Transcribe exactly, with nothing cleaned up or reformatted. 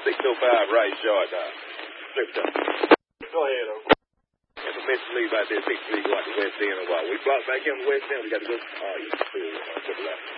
six oh five right short now. Slipped up. Go ahead, Uncle. If a Mister Leave out there, six three, go out to West End or what? We block back here in the West End, we got to go. Oh, you see, uh, to the left.